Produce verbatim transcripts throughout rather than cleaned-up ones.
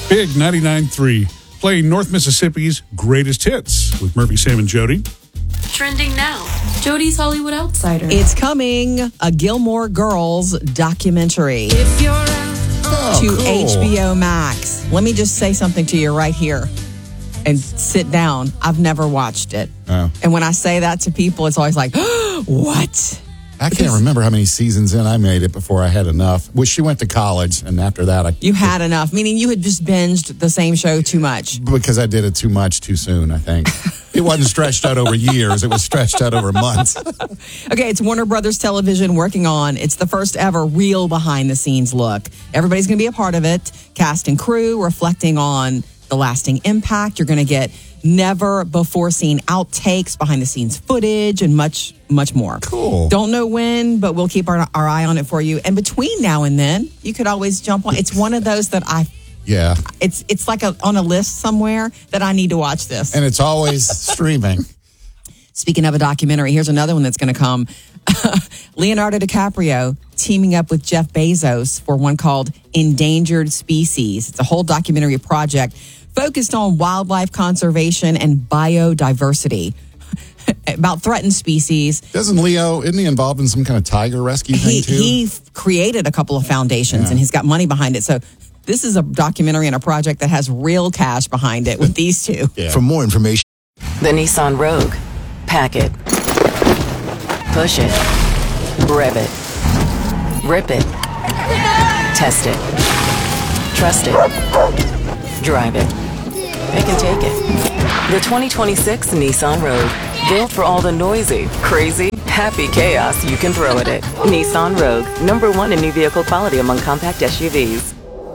Big ninety-nine point three, playing North Mississippi's greatest hits with Murphy, Sam, and Jody. Trending now, Jody's Hollywood Outsider. It's coming, a Gilmore Girls documentary If you're out, Oh, to cool. H B O Max. Let me just say something to you right here and sit down. I've never watched it. Oh. And when I say that to people, it's always like, what? I can't remember how many seasons in I made it before I had enough. Well, she went to college, and after that, I You had enough, meaning you had just binged the same show too much. because I did it too much too soon, I think. It wasn't stretched out over years. It was stretched out over months. Okay, it's Warner Brothers Television working on. It's the first ever real behind the scenes look. Everybody's going to be a part of it. Cast and crew reflecting on the lasting impact. You're going to get never before seen outtakes, behind the scenes footage, and much, much more. Cool. Don't know when, but we'll keep our, our eye on it for you. And between now and then, you could always jump on. It's one of those that I, Yeah. it's it's like a, on a list somewhere that I need to watch this. And it's always streaming. Speaking of a documentary, here's another one that's going to come. Leonardo DiCaprio teaming up with Jeff Bezos for one called Endangered Species. It's a whole documentary project focused on wildlife conservation and biodiversity about threatened species. Doesn't Leo, isn't he involved in some kind of tiger rescue He, thing too? he f- created a couple of foundations Yeah. and he's got money behind it. So this is a documentary and a project that has real cash behind it with these two. Yeah. For more information, The Nissan Rogue. Pack it. Push it. Rev it. Rip it. Test it. Trust it. Drive it. Pick and take it. The twenty twenty-six Nissan Rogue. Built for all the noisy, crazy, happy chaos you can throw at it. Nissan Rogue. Number one in new vehicle quality among compact S U Vs.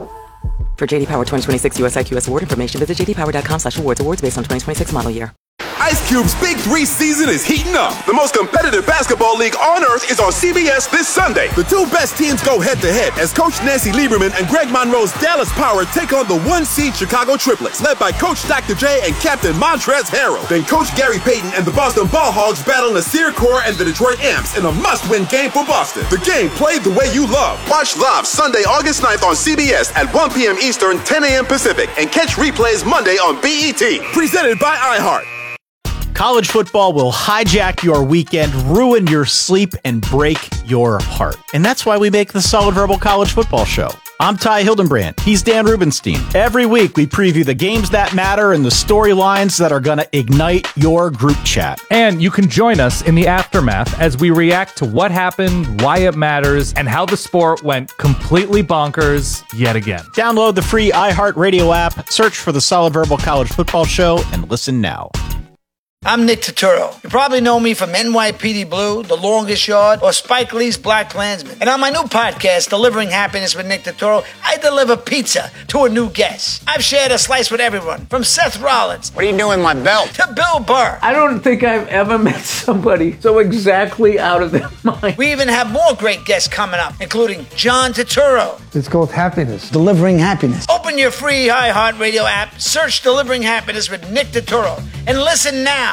For J D Power twenty twenty-six U S I Q S award information, visit j d power dot com slash awards. Awards based on twenty twenty-six model year. Ice Cube's Big Three season is heating up. The most competitive basketball league on earth is on C B S this Sunday. The two best teams go head-to-head as Coach Nancy Lieberman and Greg Monroe's Dallas Power take on the one-seed Chicago Triplets, led by Coach Doctor J and Captain Montrezl Harrell. Then Coach Gary Payton and the Boston Ball Hogs battle Nasir Kaur and the Detroit Amps in a must-win game for Boston. The game played the way you love. Watch live Sunday, August ninth on C B S at one p.m. Eastern, ten a.m. Pacific, and catch replays Monday on B E T. Presented by iHeart. College football will hijack your weekend, ruin your sleep, and break your heart. And that's why we make the Solid Verbal College Football Show. I'm Ty Hildenbrand. He's Dan Rubenstein. Every week, we preview the games that matter and the storylines that are going to ignite your group chat. And you can join us in the aftermath as we react to what happened, why it matters, and how the sport went completely bonkers yet again. Download the free iHeartRadio app, search for the Solid Verbal College Football Show, and listen now. I'm Nick Turturro. You probably know me from N Y P D Blue, The Longest Yard, or Spike Lee's Black Klansman. And on my new podcast, Delivering Happiness with Nick Turturro, I deliver pizza to a new guest. I've shared a slice with everyone, from Seth Rollins. What are you doing with my belt? To Bill Burr. I don't think I've ever met somebody so exactly out of their mind. We even have more great guests coming up, including John Turturro. It's called Happiness. Delivering Happiness. Open your free iHeartRadio app, search Delivering Happiness with Nick Turturro, and listen now.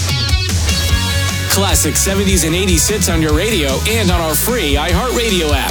Classic seventies and eighties hits on your radio and on our free iHeartRadio app.